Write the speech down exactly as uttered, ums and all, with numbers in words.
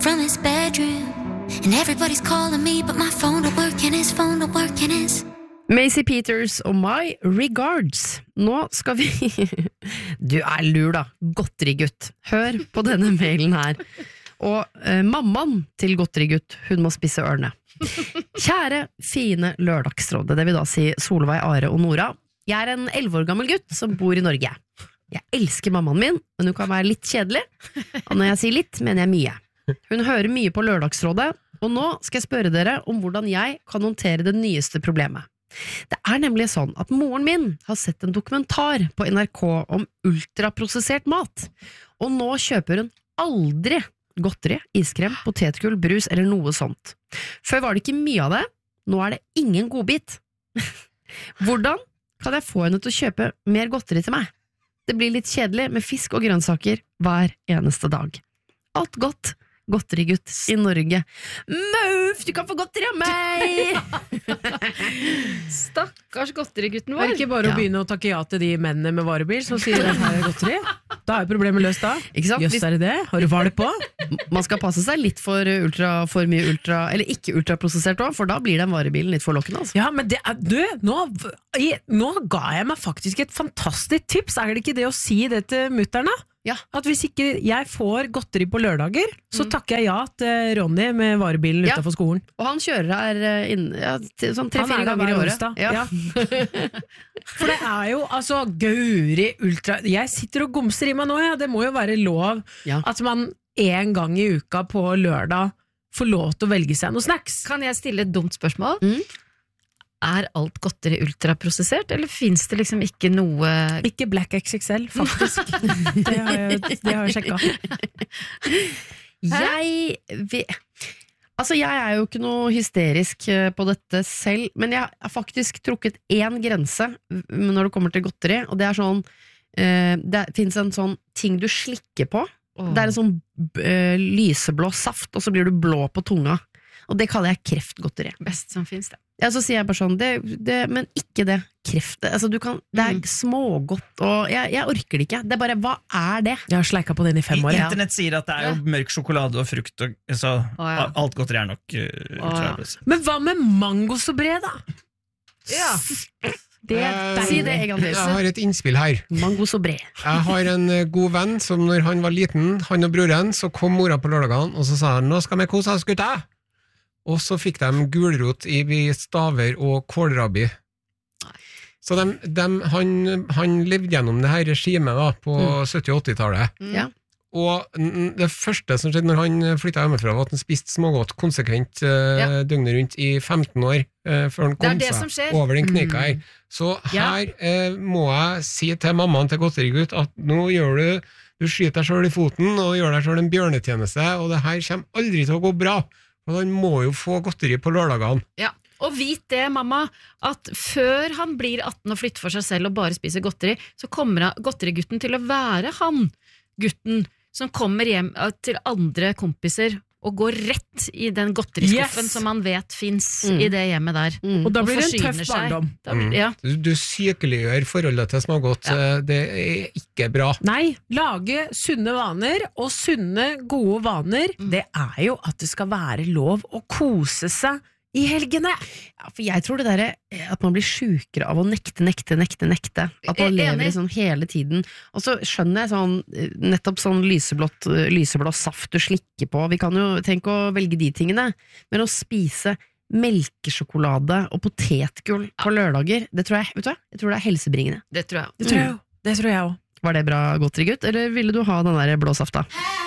from his bedroom. And everybody's calling me, but my phone don't work and his phone don't work and his... Macy Peters og My Regards. Nå skal vi... Du er lur da, godterigutt. Hør på denne mailen her. Og eh, mammaen til godterigutt, hun må spisse ørene. Kjære, fine lørdagsrådet, det vil da si Solveig, Are og Nora. Jeg er en elleve år gammel gutt som bor i Norge. Jeg elsker mammaen min, men hun kan være litt kjedelig. Og når jeg sier litt, mener jeg mye. Hun hører mye på lørdagsrådet, og nå skal jeg spørre dere om hvordan jeg kan håndtere det nyeste problemet. Det er nemlig sånn at moren min har sett en dokumentar på N R K om ultraprosessert mat, og nå kjøper hun aldri godteri, iskrem, potetgull, brus eller noe sånt. Før var det ikke mye av det, nå er det ingen godbit. Hvordan kan jeg få henne til å kjøpe mer godteri til meg? Det blir litt kjedelig med fisk og grønnsaker hver eneste dag. Alt godt. Godterigutt i Norge. Møf, du kan få godteri av meg! Stakkars godterigutten Det vår. er ikke bare å Ja. begynne å takke ja til de mennene med varebil som sier at her er godteri. Da er jo problemet løst da. Ikke sant? Jøss, er det det? Har du valg på? Man skal passe seg litt for, ultra, for mye ultra, eller ikke ultraprosessert også, for da blir den varebilen litt for lokkende. Altså. Ja, men det er, du, nå, i- nå ga jeg meg faktisk et fantastisk tips. Er det ikke det å si det til mutterne? Ja. At hvis ikke jeg får godteri på lørdager, så takker jeg ja til Ronny med varebilen Ja. utenfor skolen. Og han kjører her eh, inn, ja, til- sånn Han tre-fire er der ganger i hver året. onsdag. Ja. Ja. For det er jo, altså, Gauri ultra... Jeg sitter og gomser i meg nå, ja. Det må jo være lov Ja. at man en gang i uka på lørdag får lov til å velge seg noe snacks. Kan jeg stille et dumt spørsmål? Mm. Er alt godteri ultraprosessert, eller finnes det liksom ikke noe... Ikke Black X X L, faktisk. det, har jeg, det har jeg sjekket. Jeg vet... Altså, jeg er jo ikke noe hysterisk eh, på dette selv, men jeg har faktisk trukket én grense når det kommer til godteri, og det er sånn, eh, det finnes en sånn ting du slikker på. Åh. Det er en sånn eh, lyseblå saft, og så blir du blå på tunga. Og det kaller jeg kreftgodteri. Best som finnes det. Ja, så sier jeg bare sånn, det, det, men ikke det kreft. Altså, du kan, det er Mm. smågodt, og jeg, jeg orker det ikke. Det er bare, hva er det? Jeg har sleika på den i fem år. Ja. Internett sier at det er jo mørk sjokolade og frukt, og, så Å, ja. alt godteri er nok uh, ultraprosessert. Men hva med mangosobré, da? Ja. Det er Eh, Si deilig. det en gang til. Jeg har et innspill her. Mango sobré. Jeg har en eh, god venn som når han var liten, han og broren, så kom mora på lørdagene, og så sa han, nå skal vi kose oss, gutta! Og så fikk de gulrot i staver og kålrabi. Så de, de, han, han levde gjennom det her regimet da, på sytti- og åttitallet. Ja. Og n- det første som skjedde når han flyttet hjemmefra, var at han spiste smågodt konsekvent eh, Ja. døgnet rundt i femten år, eh, før han Det er kom det som seg skjer. over den kneika her. Så Ja. her eh, må jeg si til mammaen til godterigutt at nå gjør du, du skyter deg selv i foten og gjør deg selv en bjørnetjeneste, og det her kommer aldri til å gå bra. Og han må jo få godteri på lørdagene. Ja. Og vit det, mamma, at før han blir atten og flytter for seg selv og bare spiser godteri, så kommer han- godterigutten til å være han, gutten, som kommer hjem eh, til andre kompiser og går rett i den godteriskuffen Yes! som han vet finnes Mm. i det hjemmet der. Mm. Og da Og blir det en forsyner tøff seg. barndom. Da blir, ja. Du, du sykeliggjør forholdet til smågodt. Eh, Det er ikke bra. Nei, lage sunne vaner, og sunne, gode vaner, det er jo at det skal være lov å kose seg i helgene. Ja, for jeg tror det der, at man blir sjukere av å nekte, nekte, nekte, nekte. At man Enig. lever i sånn hele tiden. Og så skjønner jeg sånn, eh, nettopp sånn lyseblått, eh, lyseblå saft du slikker på. Vi kan jo tenke å velge de tingene, men å spise melkesjokolade og potetgull på lørdager, det tror jeg, vet du hva? Jeg tror det er helsebringende. Det tror jeg. Det tror jeg jo. Det tror jeg også. Var det bra godteri, gutt? Eller ville du ha den der blå safta? I